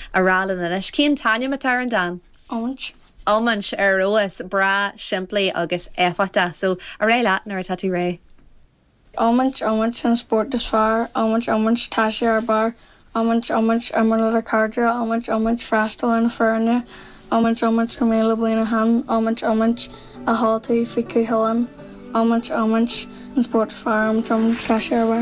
arálan inis. Cín Tanya matar an dan? Almans ar roas bra siimplí agus éfata, so a ré leat nar tatú ré. Almans an sport is fear, almans taisi ar bar, almans mar a cardra, almans freistal in fearne, almans go méle bliana han, almans a haltaí fi cuihalan, almans an sport fear, taisi ar bar.